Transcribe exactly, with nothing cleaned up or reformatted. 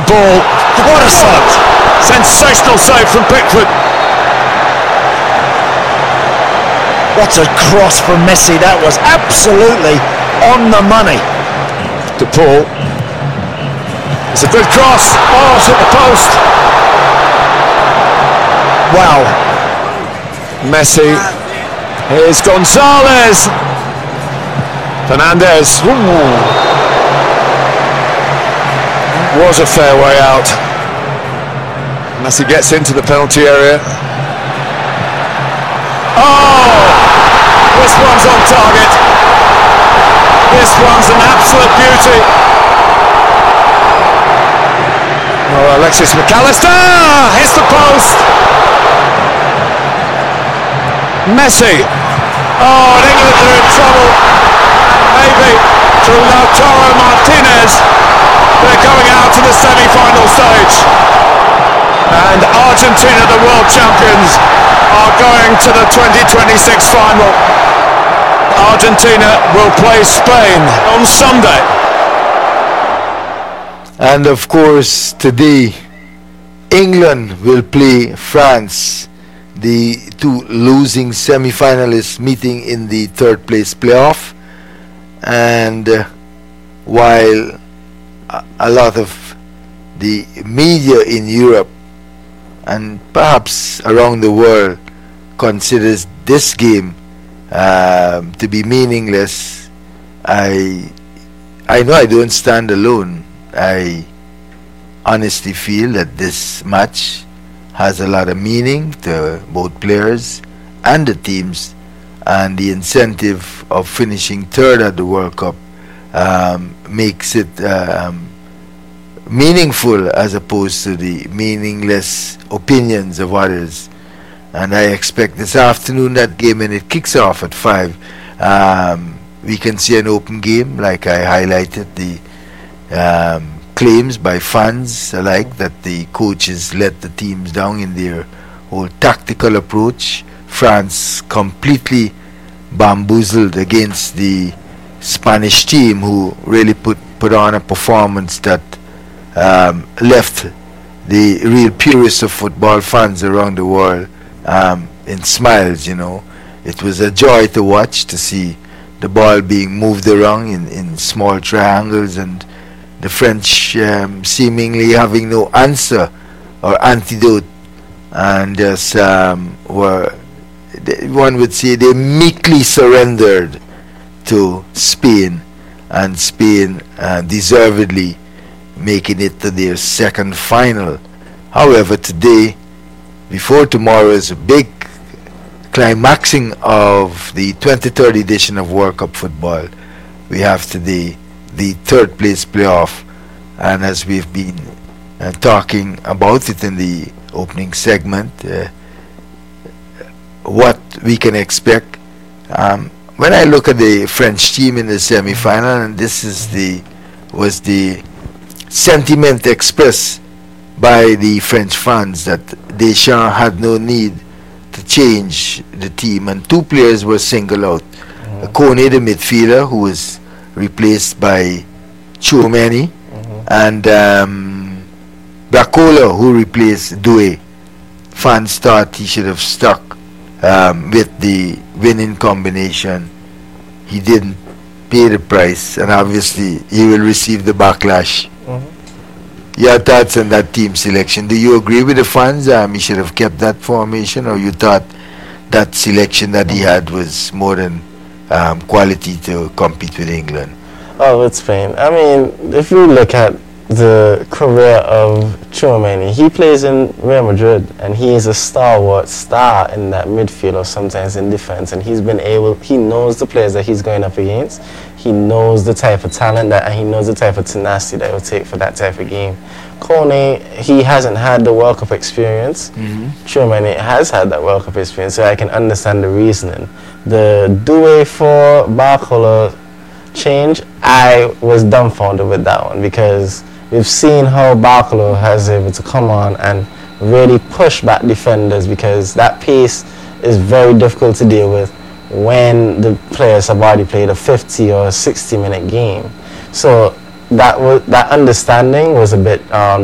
ball. What a shot! Sensational save from Pickford. What a cross from Messi. That was absolutely on the money. De Paul. It's a good cross. Oh, it's hit the post. Wow. Messi. Here's Gonzalez. Fernandez. Ooh. Was a fair way out. Messi gets into the penalty area. Oh! This one's on target. This one's an absolute beauty. Oh, Alexis McAllister hits the post. Messi. Oh, and England are in trouble. Maybe through Lautaro Martinez. They're going out to the semi-final stage. And Argentina, the world champions, are going to the twenty twenty-six final. Argentina will play Spain on Sunday. And of course, today, England will play France, the two losing semi-finalists meeting in the third place playoff. And uh, while a, a lot of the media in Europe and perhaps around the world considers this game um, to be meaningless, I I know I don't stand alone. I honestly feel that this match has a lot of meaning to both players and the teams, and the incentive of finishing third at the World Cup um, makes it um, meaningful as opposed to the meaningless opinions of others. And I expect this afternoon that game, when it kicks off at five, um, we can see an open game, like I highlighted the um, claims by fans alike that the coaches let the teams down in their whole tactical approach. France completely bamboozled against the Spanish team, who really put, put on a performance that um, left the real purists of football, fans around the world, um, in smiles. You know, it was a joy to watch, to see the ball being moved around in, in small triangles, and the French um, seemingly having no answer or antidote, and just um, were, one would say, they meekly surrendered to Spain, and Spain uh, deservedly making it to their second final. However, today, before tomorrow's big climaxing of the twenty-third edition of World Cup football, we have today the third place playoff. And as we've been uh, talking about it in the opening segment, uh, what we can expect, um, when I look at the French team in the semi-final, and this is the was the sentiment expressed by the French fans, that Deschamps had no need to change the team, and two players were singled out. Mm-hmm. Kone, the midfielder, who was replaced by Tchouameni, mm-hmm. and um, Barcola, who replaced Doué. Fans thought he should have stuck um, with the winning combination. He didn't pay the price, and obviously he will receive the backlash. Mm-hmm. Your thoughts on that team selection? Do you agree with the fans? Um, he should have kept that formation, or you thought that selection that he had was more than um, quality to compete with England? Oh, with Spain. I mean, if you look at the career of Tchouameni, he plays in Real Madrid, and he is a stalwart star in that midfield, or sometimes in defense, and he's been able, he knows the players that he's going up against. He knows the type of talent that, and he knows the type of tenacity that it will take for that type of game. Kone, he hasn't had the World Cup experience. Mm-hmm. Tchouameni has had that World Cup experience, so I can understand the reasoning. The Doué for Barcola change, I was dumbfounded with that one, because we've seen how Barcola has able to come on and really push back defenders, because that pace is very difficult to deal with when the players have already played a fifty or sixty minute game. So that was, that understanding was a bit um,